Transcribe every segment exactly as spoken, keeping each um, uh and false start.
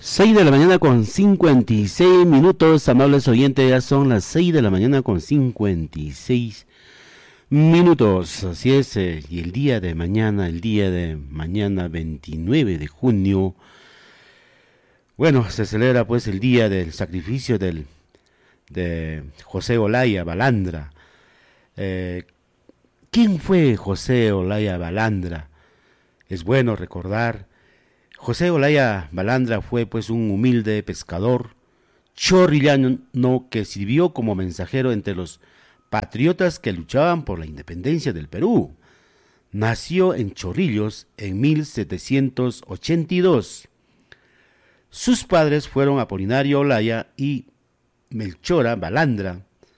Seis de la mañana con cincuenta y seis minutos, amables oyentes, ya son las seis de la mañana con cincuenta y seis minutos, así es, eh, y el día de mañana, el día de mañana veintinueve de junio, bueno, se celebra pues el día del sacrificio del, de José Olaya Balandra. Eh, ¿Quién fue José Olaya Balandra? Es bueno recordar. José Olaya Balandra fue pues un humilde pescador chorrillano que sirvió como mensajero entre los patriotas que luchaban por la independencia del Perú. Nació en Chorrillos en mil setecientos ochenta y dos. Sus padres fueron Apolinario Olaya y Melchora Balandra.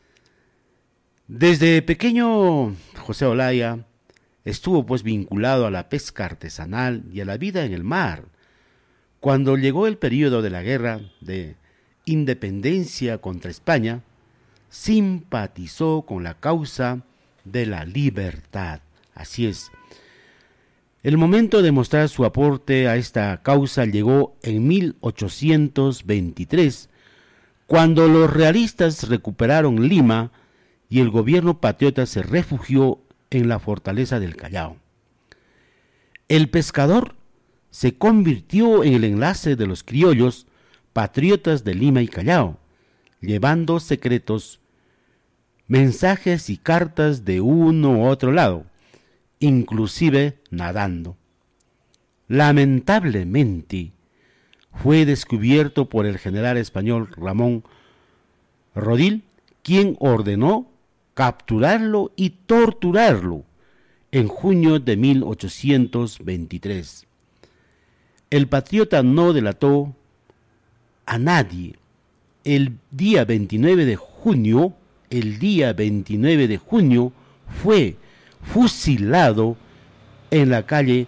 Desde pequeño José Olaya estuvo pues vinculado a la pesca artesanal y a la vida en el mar. Cuando llegó el período de la guerra de independencia contra España, simpatizó con la causa de la libertad. Así es. El momento de mostrar su aporte a esta causa llegó en mil ochocientos veintitrés, cuando los realistas recuperaron Lima y el gobierno patriota se refugió en la fortaleza del Callao. El pescador se convirtió en el enlace de los criollos patriotas de Lima y Callao, llevando secretos, mensajes y cartas de uno u otro lado, inclusive nadando. Lamentablemente, fue descubierto por el general español Ramón Rodil, quien ordenó capturarlo y torturarlo en junio de mil ochocientos veintitrés. El patriota no delató a nadie. El día veintinueve de junio, el día veintinueve de junio, fue fusilado en la calle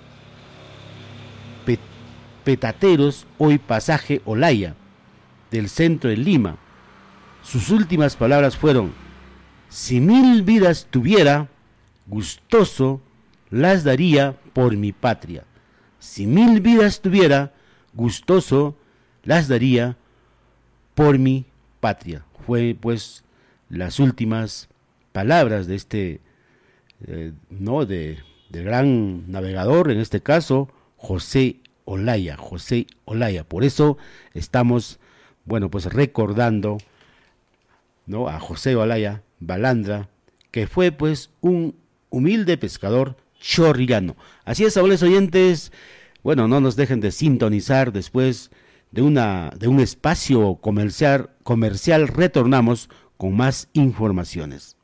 Petateros, hoy pasaje Olaya, del centro de Lima. Sus últimas palabras fueron: si mil vidas tuviera, gustoso las daría por mi patria. Si mil vidas tuviera, gustoso las daría por mi patria. Fue pues las últimas palabras de este, eh, no, de, de gran navegador, en este caso, José Olaya, José Olaya. Por eso estamos, bueno, pues recordando, ¿no?, a José Olaya Balandra, que fue pues un humilde pescador chorrillano. Así es, amables oyentes, bueno, no nos dejen de sintonizar. Después de una de un espacio comercial, comercial retornamos con más informaciones.